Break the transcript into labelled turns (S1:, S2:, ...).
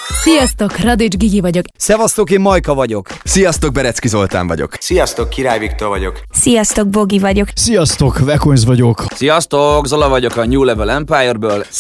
S1: Sziasztok, Radics Gigi vagyok.
S2: Szevasztok, én Majka vagyok.
S3: Sziasztok, Berecki Zoltán vagyok.
S4: Sziasztok, Király Viktor vagyok.
S5: Sziasztok, Bogi vagyok.
S6: Sziasztok, Vekonyz vagyok.
S7: Sziasztok, Zola vagyok a New Level Empire-ből.